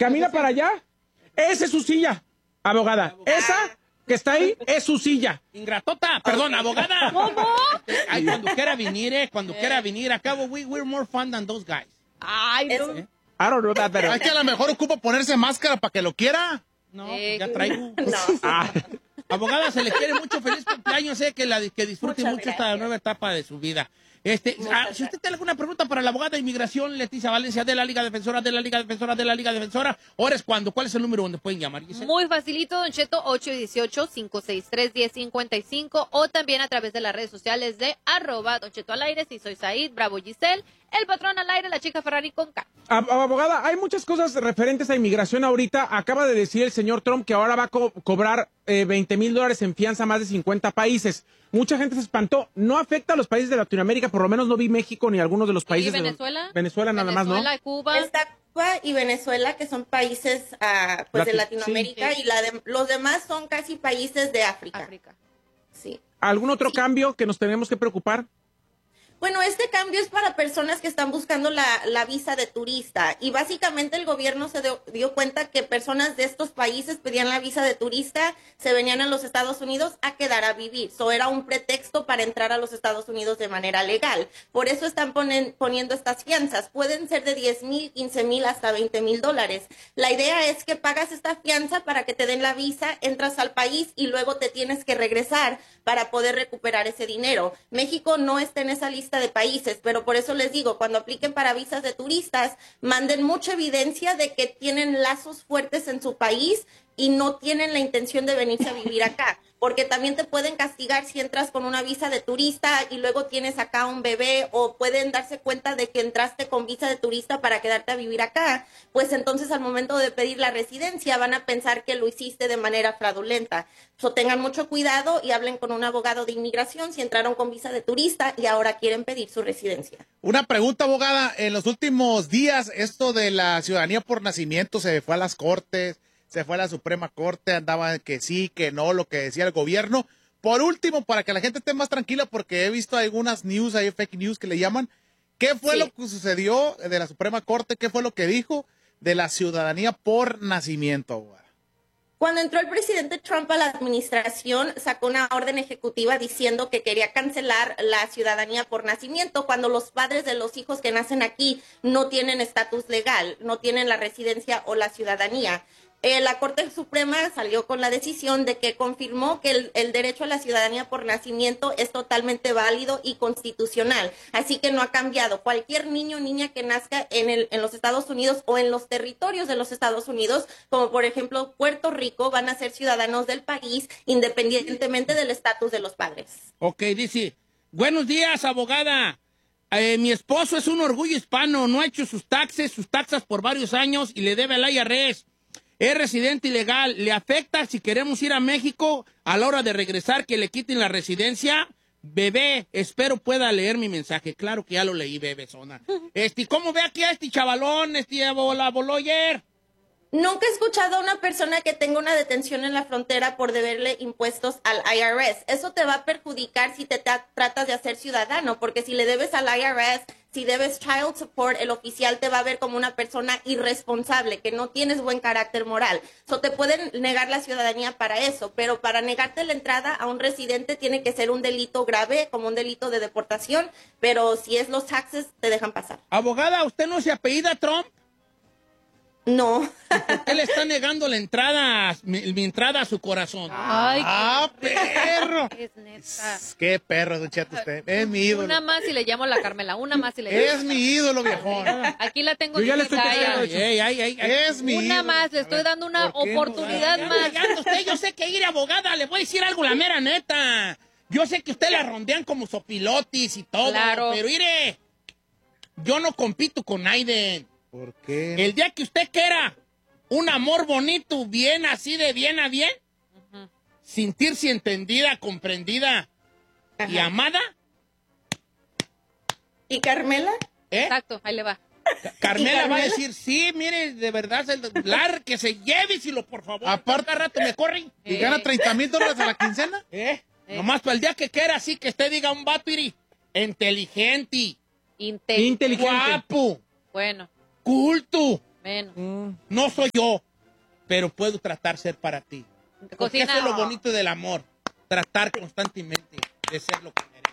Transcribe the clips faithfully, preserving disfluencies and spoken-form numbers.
camina para allá. Esa es su silla, abogada. Esa que está ahí es su silla. Ingratota, perdón, abogada. ¿Cómo? Ay, cuando quiera venir, eh, cuando quiera venir. Acabo, we, we're more fun than those guys. Ay, no. ¿Eh? I don't know that, pero... Es que a lo mejor ocupa ponerse máscara para que lo quiera. No, Eh, ya traigo. No. Ah, Abogada, se le quiere mucho. Feliz cumpleaños, eh, que, la, que disfrute Muchas mucho esta gracias. nueva etapa de su vida. Este, ah, si usted tiene alguna pregunta para la abogada de inmigración, Leticia Valencia, de la Liga Defensora, de la Liga Defensora, de la Liga Defensora, ahora es cuando. ¿Cuál es el número donde pueden llamar, Giselle? Muy facilito, Don Cheto, ocho uno ocho, cinco seis tres, uno cero cinco cinco o también a través de las redes sociales de arroba Don Cheto al aire, si soy Said, Bravo Giselle, el patrón al aire, la chica Ferrari con K. ab- abogada, hay muchas cosas referentes a inmigración ahorita. Acaba de decir el señor Trump que ahora va a co- cobrar eh, veinte mil dólares en fianza a más de cincuenta países. Mucha gente se espantó. No afecta a los países de Latinoamérica, por lo menos no vi México ni algunos de los países. ¿Y Venezuela? De, Venezuela nada Venezuela, más, ¿no? Cuba. Está Cuba y Venezuela, que son países ah, pues de Lati- Latinoamérica, sí. y la de- los demás son casi países de África. África. Sí. ¿Algún otro Sí. cambio que nos tenemos que preocupar? Bueno, este cambio es para personas que están buscando la, la visa de turista, y básicamente el gobierno se dio, dio cuenta que personas de estos países pedían la visa de turista, se venían a los Estados Unidos a quedar a vivir. Eso era un pretexto para entrar a los Estados Unidos de manera legal. Por eso están ponen, poniendo estas fianzas. Pueden ser de diez mil, quince mil, hasta veinte mil dólares. La idea es que pagas esta fianza para que te den la visa, entras al país y luego te tienes que regresar para poder recuperar ese dinero. México no está en esa lista de países, pero por eso les digo, cuando apliquen para visas de turistas, manden mucha evidencia de que tienen lazos fuertes en su país y no tienen la intención de venirse a vivir acá, porque también te pueden castigar si entras con una visa de turista y luego tienes acá un bebé, o pueden darse cuenta de que entraste con visa de turista para quedarte a vivir acá, pues entonces al momento de pedir la residencia van a pensar que lo hiciste de manera fraudulenta. So, tengan mucho cuidado y hablen con un abogado de inmigración si entraron con visa de turista y ahora quieren pedir su residencia. Una pregunta, abogada. En los últimos días, esto de la ciudadanía por nacimiento se fue a las cortes, se fue a la Suprema Corte, andaba que sí, que no, lo que decía el gobierno. Por último, para que la gente esté más tranquila, porque he visto algunas news, hay fake news que le llaman, ¿qué fue Sí. lo que sucedió de la Suprema Corte? ¿Qué fue lo que dijo de la ciudadanía por nacimiento, abogada? Cuando entró el presidente Trump a la administración, sacó una orden ejecutiva diciendo que quería cancelar la ciudadanía por nacimiento cuando los padres de los hijos que nacen aquí no tienen estatus legal, no tienen la residencia o la ciudadanía. Eh, la Corte Suprema salió con la decisión de que confirmó que el, el derecho a la ciudadanía por nacimiento es totalmente válido y constitucional, así que no ha cambiado. Cualquier niño o niña que nazca en, el, en los Estados Unidos o en los territorios de los Estados Unidos, como por ejemplo Puerto Rico, van a ser ciudadanos del país independientemente del estatus de los padres. Ok, dice, buenos días, abogada. Eh, mi esposo es un orgullo hispano, no ha hecho sus taxes, sus taxas por varios años y le debe al I R S. Es residente ilegal. ¿Le afecta si queremos ir a México a la hora de regresar que le quiten la residencia? Bebé, espero pueda leer mi mensaje. Claro que ya lo leí, bebé, zona. Este, ¿cómo ve aquí a este chavalón, este bola, boloyer? Nunca he escuchado a una persona que tenga una detención en la frontera por deberle impuestos al I R S. Eso te va a perjudicar si te tra- tratas de hacer ciudadano, porque si le debes al I R S, si debes child support, el oficial te va a ver como una persona irresponsable, que no tienes buen carácter moral. So, te pueden negar la ciudadanía para eso, pero para negarte la entrada a un residente tiene que ser un delito grave, como un delito de deportación, pero si es los taxes, te dejan pasar. Abogada, ¿usted no se apellida Trump? No. ¿Por qué le está negando la entrada, mi, mi entrada a su corazón? Ay, ¡Ah, perro! qué es neta. ¡Qué perro, Don Cheto, usted! Es mi ídolo. Una más y le llamo a la Carmela, una más y le llamo. Es mi ídolo, viejón. Aquí la tengo. Yo ya le estoy digital. testeando. Ay, ay, ay, ay. Es mi Una ídolo. más, le estoy dando una ¿por qué no? oportunidad Ya, más. ya, ya, usted, yo sé que ir abogada, le voy a decir algo, la mera neta. Yo sé que usted la rondean como sopilotis y todo, Claro. pero mire, yo no compito con Aiden. ¿Por qué? El día que usted quiera un amor bonito, bien así de bien a bien, Ujú. sentirse entendida, comprendida y Ajá. amada, ¿Y Carmela? ¿eh? Exacto, ahí le va. Ca- Carmela ¿Y va a Carmela? decir, sí, mire, de verdad, el lar que se lléveselo, por favor. Aparte- Cada rato me corren. ¿Y Eh. gana treinta mil dólares a la quincena? ¿Eh? Eh. Nomás para el día que quiera, así que usted diga un vato, iri, inteligente, Inteligente. Inteligente. guapo, Bueno. culto, Menos. Mm. No soy yo, pero puedo tratar ser para ti. Porque Cocina. eso es lo bonito del amor. Tratar constantemente de ser lo que eres.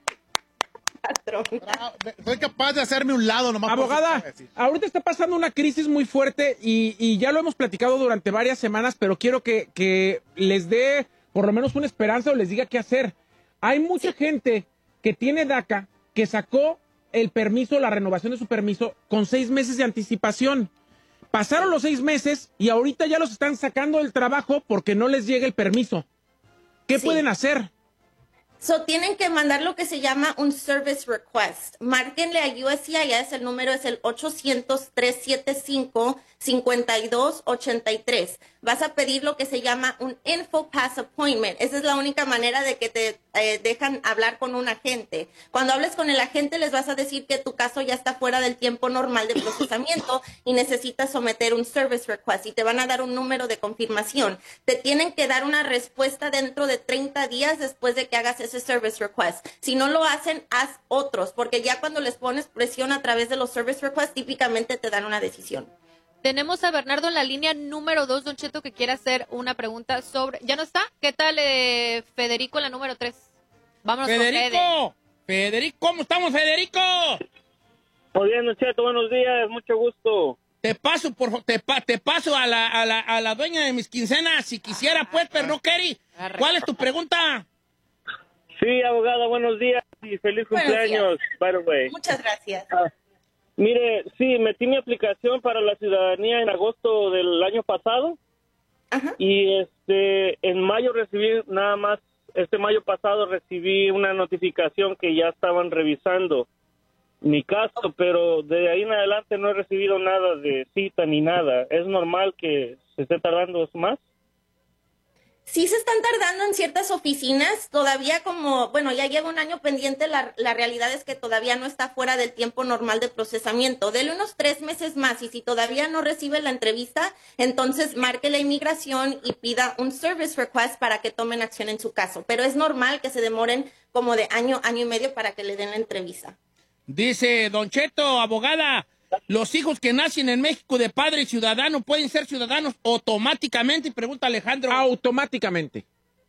Bravo, soy capaz de hacerme un lado nomás. por Abogada, eso te voy a decir. ahorita está pasando una crisis muy fuerte y, y ya lo hemos platicado durante varias semanas, pero quiero que, que les dé por lo menos una esperanza o les diga qué hacer. Hay mucha gente que tiene DACA que sacó el permiso, la renovación de su permiso con seis meses de anticipación. Pasaron los seis meses y ahorita ya los están sacando del trabajo porque no les llega el permiso. ¿Qué Sí. pueden hacer? So, tienen que mandar lo que se llama un service request. Márquenle a U S C I S, el número es el ochocientos, trescientos setenta y cinco, cincuenta y dos ochenta y tres. Vas a pedir lo que se llama un info pass appointment. Esa es la única manera de que te eh, dejan hablar con un agente. Cuando hables con el agente les vas a decir que tu caso ya está fuera del tiempo normal de procesamiento y necesitas someter un service request y te van a dar un número de confirmación. Te tienen que dar una respuesta dentro de treinta días después de que hagas ese service request. Si no lo hacen, haz otros, porque ya cuando les pones presión a través de los service requests, típicamente te dan una decisión. Tenemos a Bernardo en la línea número dos, Don Cheto, que quiere hacer una pregunta sobre... ¿Ya no está? ¿Qué tal eh, Federico en la número tres? Vámonos con Fede. Federico, Federico, ¿cómo estamos, Federico? Muy bien, Don Cheto, buenos días, mucho gusto. Te paso, por, te, pa, te paso a la, a, la, a la dueña de mis quincenas, si quisiera, pues, pero no quiere. ¿Cuál es tu pregunta? Sí, abogada, buenos días y feliz Buenos cumpleaños, by the way. Muchas gracias. Ah, mire, sí, metí mi aplicación para la ciudadanía en agosto del año pasado. Ajá. Y este en mayo recibí nada más, este mayo pasado recibí una notificación que ya estaban revisando mi caso, pero de ahí en adelante no he recibido nada de cita ni nada. ¿Es normal que se esté tardando más? Sí se están tardando en ciertas oficinas, todavía como, bueno, ya lleva un año pendiente, la, la realidad es que todavía no está fuera del tiempo normal de procesamiento. Dele unos tres meses más y si todavía no recibe la entrevista, entonces marque la inmigración y pida un service request para que tomen acción en su caso. Pero es normal que se demoren como de año, año y medio para que le den la entrevista. Dice Don Cheto, abogada, los hijos que nacen en México de padre ciudadano pueden ser ciudadanos automáticamente, pregunta Alejandro. Automáticamente.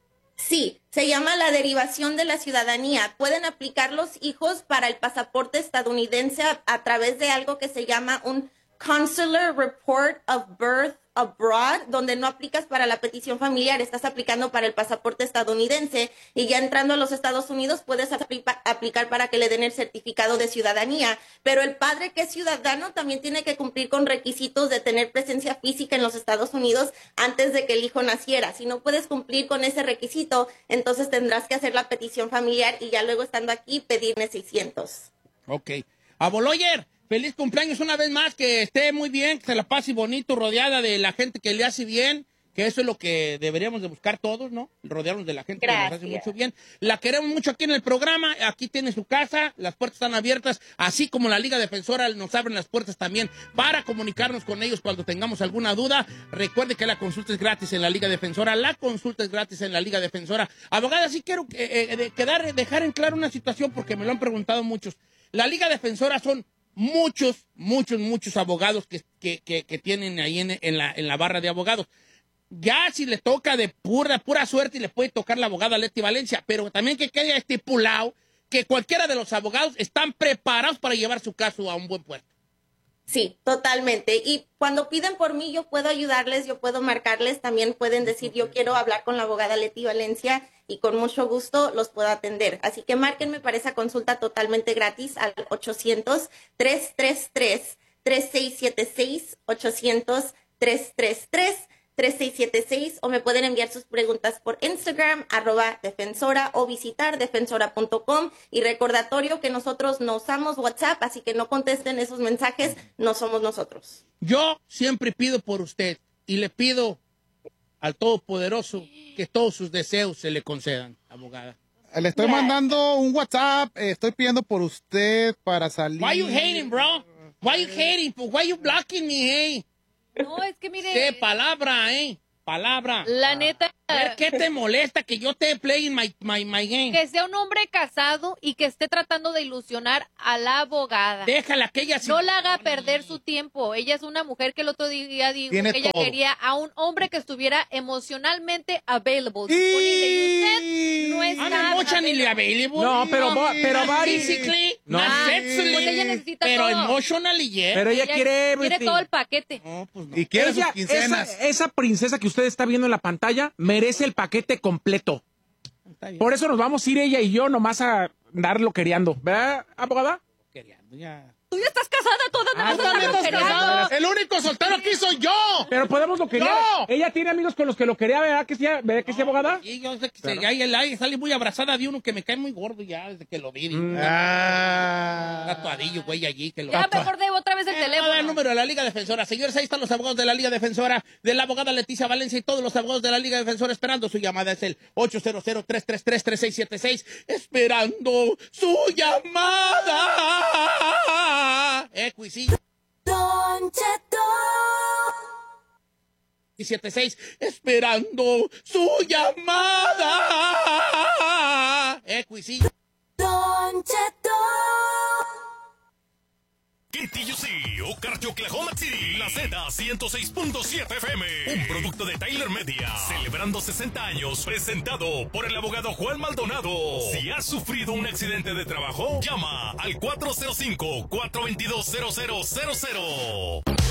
Sí, se llama la derivación de la ciudadanía. Pueden aplicar los hijos para el pasaporte estadounidense a, a través de algo que se llama un Consular Report of Birth Abroad, donde no aplicas para la petición familiar, estás aplicando para el pasaporte estadounidense y ya entrando a los Estados Unidos puedes apli- aplicar para que le den el certificado de ciudadanía. Pero el padre que es ciudadano también tiene que cumplir con requisitos de tener presencia física en los Estados Unidos antes de que el hijo naciera. Si no puedes cumplir con ese requisito, entonces tendrás que hacer la petición familiar y ya luego estando aquí pedirle seiscientos. Ok. Aboloyer, feliz cumpleaños una vez más, que esté muy bien, que se la pase bonito, rodeada de la gente que le hace bien, que eso es lo que deberíamos de buscar todos, ¿no? Rodearnos de la gente Gracias. que nos hace mucho bien. La queremos mucho aquí en el programa, aquí tiene su casa, las puertas están abiertas, así como la Liga Defensora nos abren las puertas también para comunicarnos con ellos cuando tengamos alguna duda. Recuerde que la consulta es gratis en la Liga Defensora, la consulta es gratis en la Liga Defensora. Abogada, sí quiero eh, eh, quedar, dejar en claro una situación porque me lo han preguntado muchos. La Liga Defensora son muchos, muchos, muchos abogados que, que, que, que tienen ahí en, en, la, en la barra de abogados. Ya si le toca de pura, pura suerte y le puede tocar la abogada Leti Valencia, pero también que quede estipulado que cualquiera de los abogados están preparados para llevar su caso a un buen puerto. Sí, totalmente. Y cuando piden por mí, yo puedo ayudarles, yo puedo marcarles, también pueden decir, yo quiero hablar con la abogada Leti Valencia y con mucho gusto los puedo atender. Así que márquenme para esa consulta totalmente gratis al ochocientos, trescientos treinta y tres, treinta y seis setenta y seis, ochocientos, trescientos treinta y tres, treinta y seis setenta y seis, o me pueden enviar sus preguntas por Instagram, arroba defensora, o visitar defensora punto com. Y recordatorio que nosotros no usamos WhatsApp, así que no contesten esos mensajes, no somos nosotros. Yo siempre pido por usted y le pido al Todopoderoso que todos sus deseos se le concedan, abogada. Le estoy Gracias. mandando un WhatsApp, eh, estoy pidiendo por usted para salir. Why you hating, bro? Why you hating? Why you blocking me, eh? No, es que mire... ¿Qué palabra, eh? Palabra. La neta, A ver, ¿qué te molesta que yo te playing my, my, my game? Que sea un hombre casado y que esté tratando de ilusionar a la abogada. Déjala que ella... No la haga perder su tiempo. Ella es una mujer que el otro día dijo Tiene que ella todo. quería a un hombre que estuviera emocionalmente available, disponible. Y usted no es I'm nada emotionally available. No, pero, va- pero Not Bari- physically, No. not Ah, sexually, pues ella necesita pero todo. emotionally, yeah. Pero ella, quiere quiere everything. todo el paquete. No, pues no. Y quiere Ella, sus quincenas. esa, esa princesa que usted está viendo en la pantalla merece el paquete completo. Está bien. Por eso nos vamos a ir ella y yo nomás a darlo queriendo. ¿Verdad, abogada? Queriendo, ya. Tú ya estás casada, toda Ah, la tú vida también estás estás casada. casada. El único soltero aquí soy yo. Pero podemos lo querer. ¡No! Ella tiene amigos con los que lo quería, ¿verdad que sí, ¿verdad que sí, abogada? Y yo sé que se, ahí el aire sale muy abrazada de uno que me cae muy gordo ya desde que lo vi. Mm. Ah. Tatuadillo, güey, allí que lo Ya mejor debo otra vez el Eh, no, teléfono. el número de la Liga Defensora. Señores, ahí están los abogados de la Liga Defensora, de la abogada Leticia Valencia y todos los abogados de la Liga Defensora esperando su llamada. Es el ocho cero cero, tres tres tres, tres seis siete seis. Esperando su llamada. Eh, cuisillo. Y siete seis, esperando su llamada. Eh, cuisillo. K T U C, Ocarty, Oklahoma City, la Z ciento seis punto siete F M, un producto de Tyler Media, celebrando sesenta años, presentado por el abogado Juan Maldonado. Si has sufrido un accidente de trabajo, llama al cuatro cero cinco, cuatro dos dos, cero cero cero cero.